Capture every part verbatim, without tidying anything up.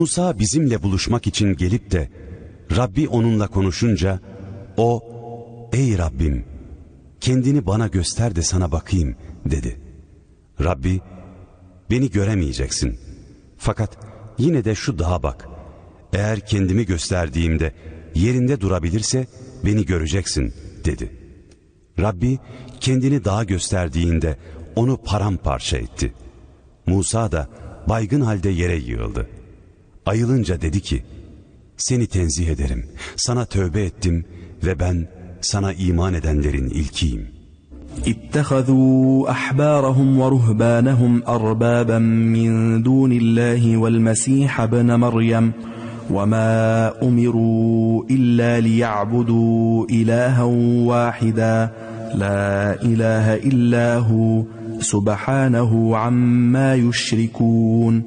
Musa bizimle buluşmak için gelip de Rabbi onunla konuşunca o, ey Rabbim kendini bana göster de sana bakayım dedi. Rabbi, beni göremeyeceksin. Fakat yine de şu dağa bak. Eğer kendimi gösterdiğimde yerinde durabilirse beni göreceksin dedi. Rabbi kendini dağa gösterdiğinde onu paramparça etti. Musa da baygın halde yere yığıldı. Ayılınca dedi ki, seni tenzih ederim, sana tövbe ettim ve ben sana iman edenlerin ilkiyim. اتخذوا أحبارهم ورهبانهم أربابا من دون الله والمسيح ابن مريم وما أمروا إلا ليعبدوا إلها واحدا لا إله إلا هو سبحانه عما يشركون.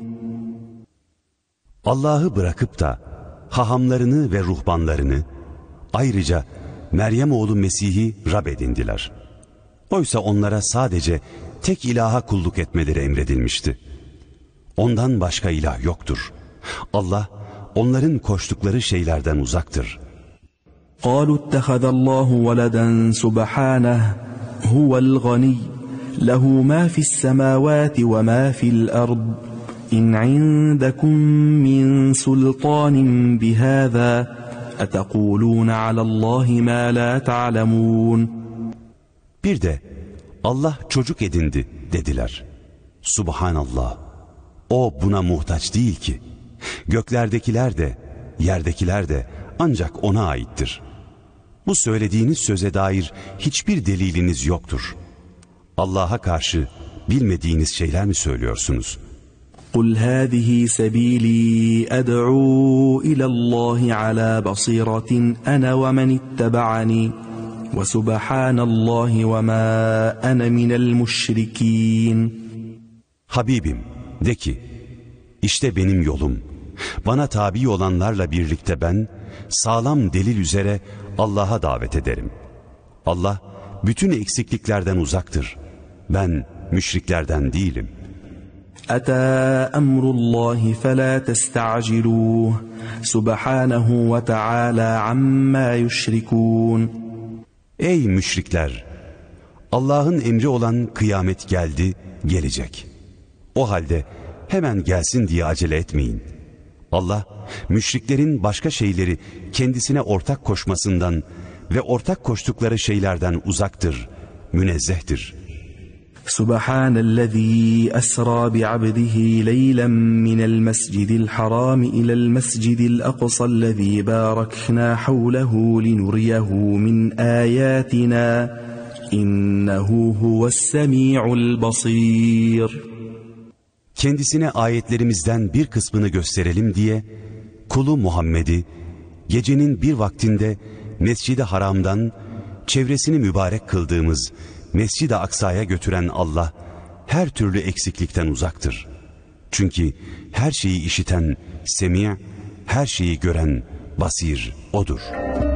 Allah'ı bırakıp da hahamlarını ve ruhbanlarını, ayrıca Meryem oğlu Mesih'i Rab edindiler. Oysa onlara sadece tek ilaha kulluk etmeleri emredilmişti. Ondan başka ilah yoktur. Allah onların koştukları şeylerden uzaktır. قالوا اتخذ الله ولدا سبحانه هو الغني له ما في السماوات وما في الأرض إن عندكم من سلطان بهذا أتقولون على الله ما لا تعلمون. Bir de Allah çocuk edindi dediler. Subhanallah. O buna muhtaç değil ki. Göklerdekiler de, yerdekiler de ancak ona aittir. Bu söylediğiniz söze dair hiçbir deliliniz yoktur. Allah'a karşı bilmediğiniz şeyler mi söylüyorsunuz? قُلْ هَذِهِ سَبِيلِي أَدْعُو إِلَى اللّٰهِ عَلَى بَصِيرَةٍ أَنَا وَمَنِ اتَّبَعَنِي وَسُبْحَانَ اللّٰهِ وَمَا أَنَا مِنَ الْمُشْرِكِينَ. Habibim, de ki, işte benim yolum. Bana tabi olanlarla birlikte ben, sağlam delil üzere Allah'a davet ederim. Allah, bütün eksikliklerden uzaktır. Ben, müşriklerden değilim. أَتَى أَمْرُ اللّٰهِ فَلَا تَسْتَعْجِلُوهُ سُبْحَانَهُ وَتَعَالَى عَمَّا يُشْرِكُونَ. Ey müşrikler! Allah'ın emri olan kıyamet geldi, gelecek. O halde hemen gelsin diye acele etmeyin. Allah, müşriklerin başka şeyleri kendisine ortak koşmasından ve ortak koştukları şeylerden uzaktır, münezzehtir. Subhanellezî esrâ bi'abdihi leylen minel mescidil haram ilel mescidil aqsallezî bâraknâ havlehu linuriyehu min âyâtinâ innehu huves-semî'ul basîr. Kendisine ayetlerimizden bir kısmını gösterelim diye kulu Muhammed'i gecenin bir vaktinde Mescid-i Haram'dan çevresini mübarek kıldığımız Mescid-i Aksa'ya götüren Allah her türlü eksiklikten uzaktır. Çünkü her şeyi işiten Semi', her şeyi gören Basir O'dur.